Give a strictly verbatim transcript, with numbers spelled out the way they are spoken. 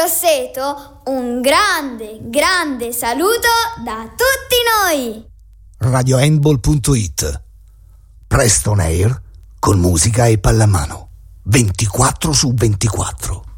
Grosseto, un grande, grande saluto da tutti noi! radio handball punto it. Presto on air con musica e pallamano. ventiquattro su ventiquattro.